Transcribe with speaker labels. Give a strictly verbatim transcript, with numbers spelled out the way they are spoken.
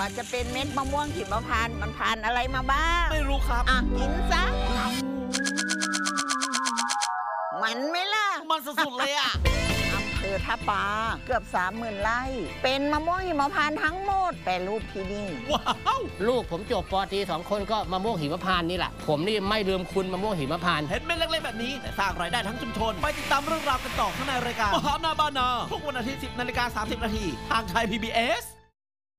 Speaker 1: ว่าจะเป็นเม็ดมะม่วงหิมพานต์มันผ่านอะไรมาบ้าง
Speaker 2: ไม่รู้ครับ
Speaker 1: อ่ะกินซะมันไหมล่ะ
Speaker 2: มันสุดๆเลยอ่ะ
Speaker 1: อำเภอท่าปาเกือบสามหมื่นไร่เป็นมะม่วงหิมพานต์ทั้งหมดแปรรูปที่นี่
Speaker 2: ว้าว
Speaker 3: ลูกผมจบป.ตรีสองคนก็มะม่วงหิมพานต์นี่แหละผมนี่ไม่ลืมคุณมะม่วงหิมพานต์
Speaker 2: เห็นเม็ดเล็กๆแบบนี้แต่สร้างรายได้ทั้งชุมชนไปติดตามเรื่องราวกันต่อข้างในรายการมหานาบานาทุกวันอาทิตย์สิบนาฬิกาสามสิบนาทีทางไทย พี บี เอส